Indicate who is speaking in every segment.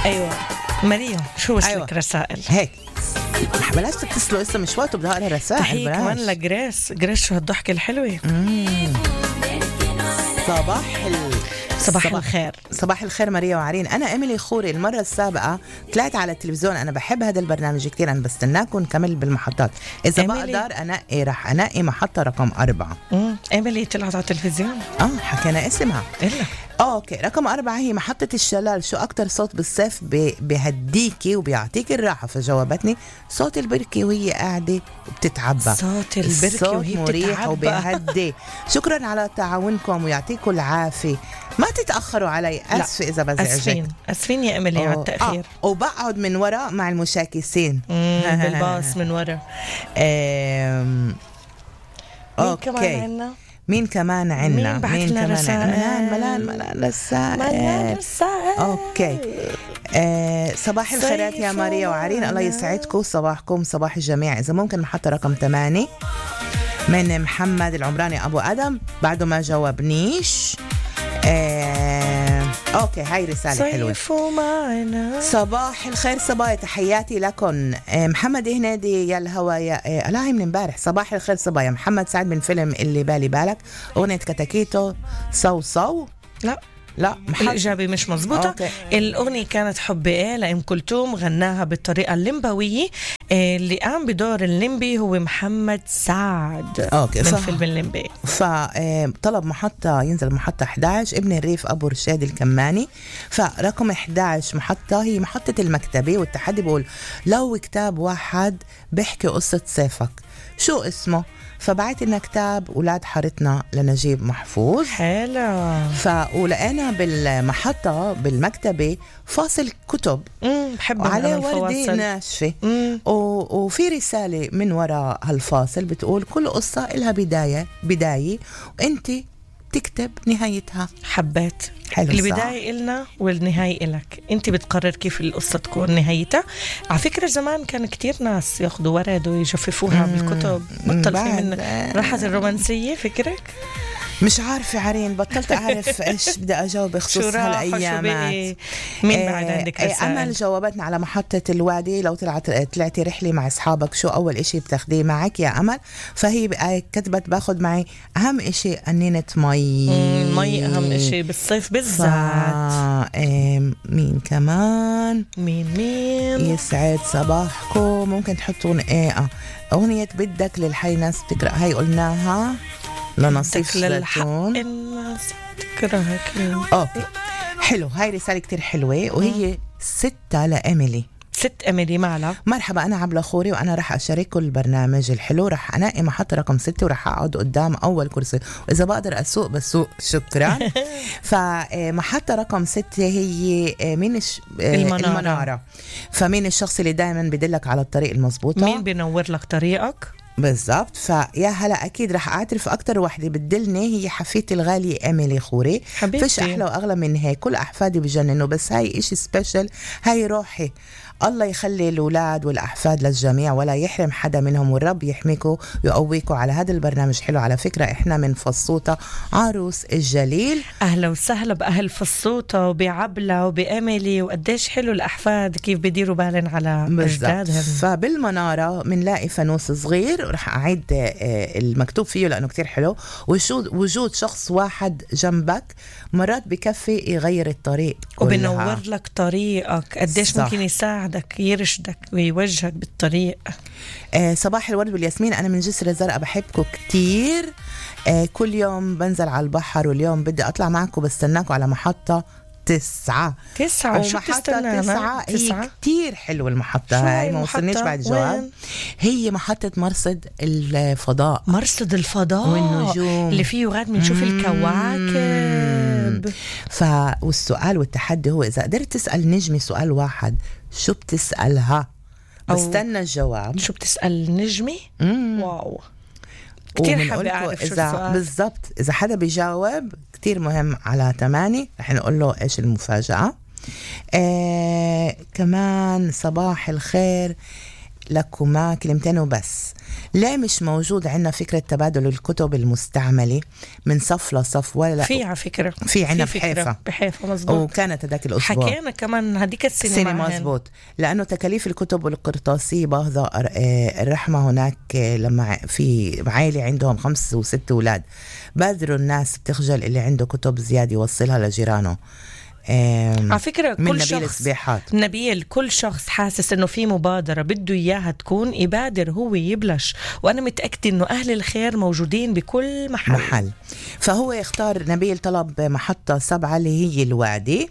Speaker 1: أيوة مريم، شو وصلك
Speaker 2: أيوة.
Speaker 1: رسائل؟
Speaker 2: هيك بلاش تتصلوا لسه مش وقته، بدي اقرا رسائل.
Speaker 1: تحية كمان لجريس. جريس شو هالضحكة الحلوة. صباح الخير.
Speaker 2: صباح الخير ماريا وعرين. أنا إيميلي خوري. المرة السابقة طلعت على التلفزيون. أنا بحب هذا البرنامج كتير. أنا بستناكم نكمل بالمحطات. إذا بقدر أنقي رح أنقي محطة رقم 4.
Speaker 1: إيميلي طلعت على التلفزيون.
Speaker 2: حكينا اسمها
Speaker 1: إلا
Speaker 2: أوكي. رقم 4 هي محطة الشلال. شو أكتر صوت بالصيف بهديكي وبيعطيك الراحة؟ فجاوبتني صوت البركة وهي قاعدة وبتتعبى.
Speaker 1: صوت البركة وهي
Speaker 2: مريح وبيهدي. شكرا على تعاونكم ويعطيكم العافية. ما تتأخروا علي. أسفة إذا بزعجك.
Speaker 1: أسفين يا إيميلي على التأخير.
Speaker 2: وبقعد من وراء مع المشاكسين
Speaker 1: بالباص من وراء.
Speaker 2: مين كمان عنا؟
Speaker 1: مين كمان عنا؟
Speaker 2: ملان رسائل. اوكي. صباح الخيرات يا ماريا وعرين. الله يسعدكم صباحكم صباح الجميع. اذا ممكن محطة رقم 8 من محمد العمراني ابو ادم. بعده ما جاوبنيش. اوكي هاي رسالة حلوة. صباح الخير صبايا، تحياتي لكم. محمد هنادي يا الهوا يا لاهي من امبارح. صباح الخير صبايا. محمد سعد من فيلم اللي بالي بالك. اغنية كتاكيتو صو. لا
Speaker 1: الإجابة مش مزبوطة.
Speaker 2: أوكي.
Speaker 1: الأغنية كانت حب إيه لأم كلثوم، غناها بالطريقة الليمباوية. اللي قام بدور الليمبي هو محمد سعد.
Speaker 2: أوكي.
Speaker 1: من فيلم الليمبي.
Speaker 2: فطلب محطة ينزل محطة 11 ابن الريف أبو رشاد الكماني. فرقم 11 محطة هي محطة المكتبة. والتحدي بقول لو كتاب واحد بيحكي قصة صيفك شو اسمه؟ فبعت لنا كتاب أولاد حارتنا لنجيب محفوظ.
Speaker 1: حلو.
Speaker 2: ولقينا بالمحطة بالمكتبة فاصل كتب وعليه وردة ناشفة. وفي رسالة من وراء هالفاصل بتقول كل قصة إلها بداية وانت تكتب نهايتها.
Speaker 1: حبيت.
Speaker 2: حلو.
Speaker 1: البداية إلنا والنهاية إلك. أنت بتقرر كيف القصة تكون نهايتها. على فكرة زمان كان كتير ناس ياخدوا ورد ويجففوها بالكتب. بطل في من راحت الرومانسية فكرك؟
Speaker 2: مش عارفة عرين، بطلت أعرف إيش بدي أجاوب بخصوص هالأيامات.
Speaker 1: مين بعد عندك رسائل؟
Speaker 2: أمل جاوبتنا على محطة الوادي. لو طلعتي رحلة مع أصحابك شو أول إشي بتاخديه معك يا أمل؟ فهي كتبت باخد معي أهم إشي أنينة مي.
Speaker 1: مي أهم إشي بالصيف بالذات.
Speaker 2: مين كمان؟
Speaker 1: مين
Speaker 2: يسعد صباحكم. ممكن تحطون أغنية بدك للحي ناس تقرأ. هاي قلناها لنصيف زيتون.
Speaker 1: الناس تكرهك.
Speaker 2: اوكي حلو. هاي رسالة كتير حلوة وهي 6 لإيميلي.
Speaker 1: 6 إيميلي معلق.
Speaker 2: مرحبا أنا عبلة خوري وأنا رح أشارككم البرنامج الحلو. رح أنقي محطة رقم 6 ورح أقعد قدام أول كرسي وإذا بقدر أسوق بسوق. شكرا. فمحطة رقم 6 هي من المنارة. فمين الشخص اللي دائما بدلك على الطريق المزبوطة؟
Speaker 1: مين بينور لك طريقك
Speaker 2: بالضبط. فيا هلا أكيد رح أعترف أكتر وحدة بتدلني هي حفيدتي الغالية إيميلي خوري.
Speaker 1: حبيبتي.
Speaker 2: فيش أحلى وأغلى من هيك. كل أحفادي بجننوا بس هاي إشي سبيشل. هاي روحي. الله يخلي الأولاد والأحفاد للجميع ولا يحرم حدا منهم. والرب يحميكوا ويقويكوا على هذا البرنامج حلو. على فكرة إحنا من فصوطة عروس الجليل.
Speaker 1: أهلا وسهلا بأهل فصوطة وبعبلة وبأميلي. وقديش حلو الأحفاد كيف بديروا بالن على أجدادهم.
Speaker 2: فبالمنارة منلاقي فانوس صغير رح أعيد المكتوب فيه لأنه كتير حلو. وجود شخص واحد جنبك مرات بكفي يغير الطريق
Speaker 1: وبنور لك طريقك. قديش ممكن يساعدك يرشدك ويوجهك بالطريق.
Speaker 2: صباح الورد والياسمين. أنا من جسر الزرقاء بحبكم كتير. كل يوم بنزل على البحر واليوم بدي أطلع معكم. بستناكم على محطة 9.
Speaker 1: شو بتستنى؟
Speaker 2: 9 هي كتير حلوة المحطة. هاي ما وصلنيش بعد جواب. هي محطة مرصد الفضاء.
Speaker 1: مرصد الفضاء
Speaker 2: والنجوم
Speaker 1: اللي فيه غاد بنشوف الكواكب.
Speaker 2: والسؤال والتحدي هو إذا قدرت تسأل نجمي سؤال واحد شو بتسألها؟ بستنى الجواب.
Speaker 1: شو بتسأل نجمي؟ واو كتير حابة أعرف شو السؤال
Speaker 2: بالضبط. إذا حدا بيجاوب كتير مهم على 8 رح نقول له إيش المفاجأة. كمان صباح الخير لكما كلمتين وبس. ليه مش موجود عندنا فكرة تبادل الكتب المستعملة من صف لصف؟ ولا
Speaker 1: في على فكرة
Speaker 2: في عنا
Speaker 1: بحيفا مزبوط،
Speaker 2: وكانت هداك الأسبوع
Speaker 1: حكينا كمان هديك السنة
Speaker 2: مزبوط، لأنه تكاليف الكتب القرطاسية باخذة الرحمة هناك. لما في عائلة عندهم 5 و6 أولاد بادروا الناس بتخجل اللي عنده كتب زيادة يوصلها لجيرانه.
Speaker 1: على فكرة كل شخص نبيل، كل شخص حاسس انه في مبادرة بده اياها تكون، يبادر هو يبلش، وانا متأكدة انه اهل الخير موجودين بكل محل.
Speaker 2: فهو يختار نبيل طلب محطة 7 اللي هي الوادي.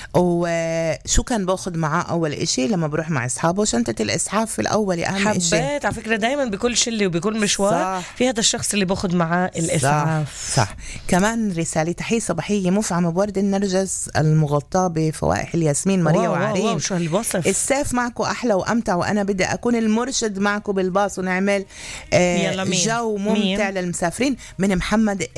Speaker 2: وشو كان باخد معاه اول اشي لما بروح مع اصحابه؟ شنطة الاسعاف في الاول اهم اشي.
Speaker 1: حبيت على فكرة دايما بكل شلة وبكل مشوار في هذا الشخص اللي باخد معاه الاسعاف.
Speaker 2: صح. كمان رسالة تحية صباحية مفعمة بورد النرجس المغطاة بفوائح الياسمين ماريا وعرين.
Speaker 1: شو هالوصف.
Speaker 2: السيف معكم أحلى وأمتع، وأنا بدي أكون المرشد معكم بالباص ونعمل جو ممتع للمسافرين. من محمد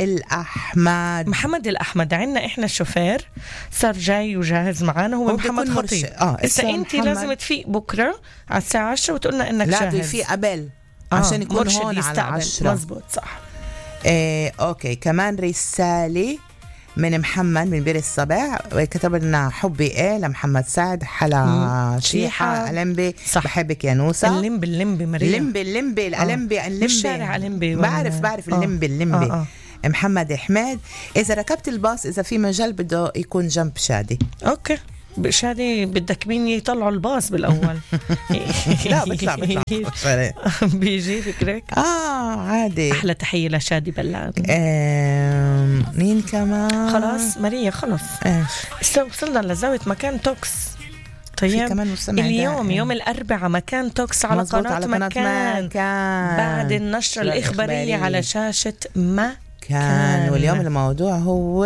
Speaker 2: الأحمد عنا إحنا الشوفير صار جاي وجاهز معانا، هو محمد خطيب. إذا أنت لازم تفيق بكرة على الساعة 10 وتقولنا إنك جاهز. لا تفيق قبل عشان يكون هون على 10. مزبوط صح. أوكي. كمان رسالة من محمد من بير الصبع، كتب لنا حبي لمحمد سعد حلا شيحة ألمبي. بحبك يا نوسة.
Speaker 1: اللمبي مريم.
Speaker 2: اللمبي الألمبي
Speaker 1: الشارع ألمبي.
Speaker 2: بعرف اللمبي. محمد حماد، إذا ركبت الباص إذا في مجال بده يكون جنب شادي. أوكي. شادي بدك مين يطلعوا الباص بالأول؟ لا بيطلع بيجي فكرك. عادي. أحلى تحية لشادي بلاد. مين كمان؟ خلاص ماريا خلص. وصلنا لزاوية مكان توكس. طيب اليوم يوم الأربعاء مكان توكس على قناة مكان بعد النشرة الإخبارية على شاشة مكان. واليوم الموضوع هو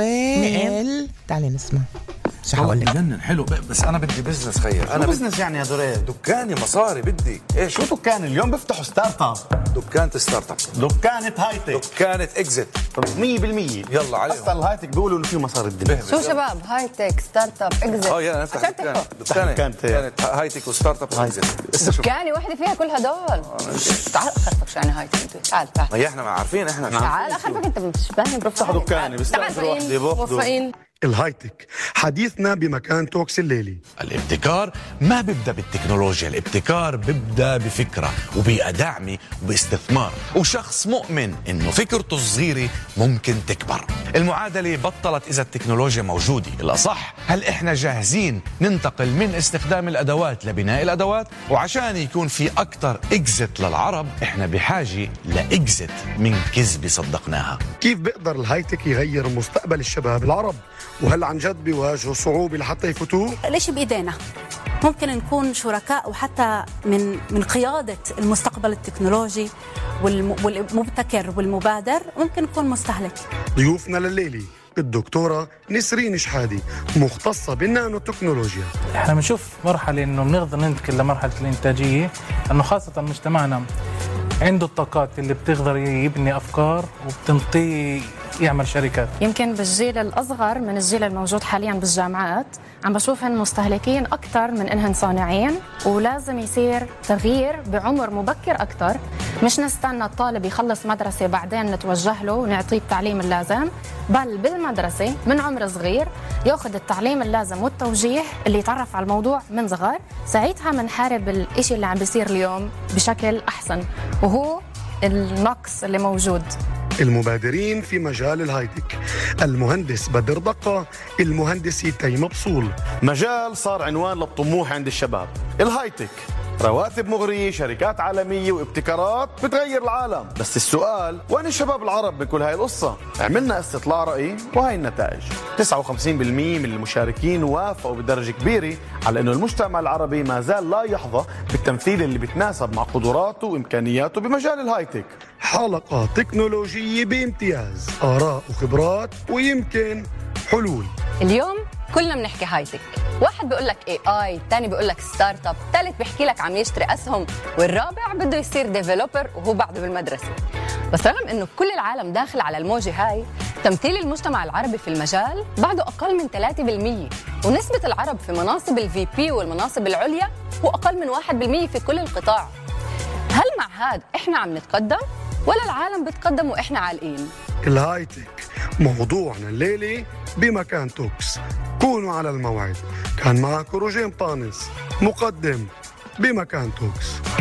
Speaker 2: تعالي نسمع.
Speaker 3: شو حقول لك؟ جنن حلو، بس انا بدي بزنس خير.
Speaker 4: انا بزنس يعني يا دوريل؟
Speaker 3: دكاني مصاري بدي.
Speaker 4: ايه شو دكان؟ اليوم بيفتحوا ستارت اب.
Speaker 3: دكانة ستارت اب،
Speaker 4: دكانة هايتك،
Speaker 3: دكانة اكزيت
Speaker 4: 100%.
Speaker 3: يلا عليهم.
Speaker 4: اصلا الهايتك بيقولوا انه في مصاري الدنيا.
Speaker 5: شو شباب؟ هايتك ستارت اب اكزيت.
Speaker 3: يلا نفتح دكانة هايتك وستارت اب اكزيت.
Speaker 5: دكانة واحدة فيها كل هدول. تعال اخرفك شو يعني هايتك انت. تعال
Speaker 3: ما احنا ما عارفين احنا.
Speaker 5: تعال اخرفك انت مش فاهم.
Speaker 4: بفتحوا دكانة بيستاجروا وحده بياخذوا.
Speaker 6: الهايتك حديثنا بمكان توكس الليلي.
Speaker 7: الابتكار ما بيبدأ بالتكنولوجيا، الابتكار بيبدأ بفكرة وبيئة داعمة وباستثمار وشخص مؤمن انه فكرته الصغيرة ممكن تكبر. المعادلة بطلت اذا التكنولوجيا موجودة، الأصح هل احنا جاهزين ننتقل من استخدام الادوات لبناء الادوات؟ وعشان يكون في اكتر اكزت للعرب احنا بحاجة لاكزت من كذبة صدقناها.
Speaker 6: كيف بيقدر الهايتك يغير مستقبل الشباب العرب؟ وهل عن جد بيواجهوا صعوبة لحتى يفوتوه؟
Speaker 8: الاشي بإيدينا، ممكن نكون شركاء وحتى من قيادة المستقبل التكنولوجي والمبتكر والمبادر، ممكن نكون مستهلك.
Speaker 6: ضيوفنا لليلة الدكتورة نسرين شحادي مختصة بالنانو تكنولوجيا.
Speaker 9: احنا بنشوف مرحلة انه بنقدر ننتقل لمرحلة الانتاجية، انه خاصة مجتمعنا عنده الطاقات اللي بتقدر يبني افكار وبتنطيه يعمل شركات.
Speaker 10: يمكن بالجيل الأصغر من الجيل الموجود حاليا بالجامعات عم بشوفهم مستهلكين أكثر من إنهم صانعين، ولازم يصير تغيير بعمر مبكر أكثر، مش نستنى الطالب يخلص مدرسة بعدين نتوجه له ونعطيه التعليم اللازم، بل بالمدرسة من عمر صغير يأخذ التعليم اللازم والتوجيه اللي يتعرف على الموضوع من صغر. ساعتها منحارب الإشي اللي عم بيصير اليوم بشكل أحسن، وهو النقص اللي موجود.
Speaker 6: المبادرين في مجال الهايتك: المهندس بدر دقة، المهندس تيم بصول.
Speaker 4: مجال صار عنوان للطموح عند الشباب. الهايتك رواتب مغرية، شركات عالمية وابتكارات بتغير العالم. بس السؤال، وين الشباب العرب بكل هاي القصة؟ عملنا استطلاع رأي وهاي النتائج. 59% من المشاركين وافقوا بدرجة كبيرة على أنه المجتمع العربي ما زال لا يحظى بالتمثيل اللي بتناسب مع قدراته وإمكانياته بمجال الهايتك.
Speaker 6: حلقة تكنولوجية بامتياز، آراء وخبرات ويمكن حلول.
Speaker 5: اليوم كلنا بنحكي هايتك، واحد بيقول لك AI، الثاني بيقول لك ستارت اب، الثالث بيحكي لك عم يشتري اسهم، والرابع بده يصير ديفلوبر وهو بعده بالمدرسه. بس رغم انه كل العالم داخل على الموجه هاي، تمثيل المجتمع العربي في المجال بعده اقل من 3%، ونسبه العرب في مناصب الVP والمناصب العليا هو اقل من 1% في كل القطاع. هل مع هاد احنا عم نتقدم ولا العالم بتقدم واحنا عالقين؟
Speaker 6: الهايتك موضوعنا الليلة بمكان توكس. كونوا على الموعد. كان معكم روجين طانس مقدم بمكان توكس.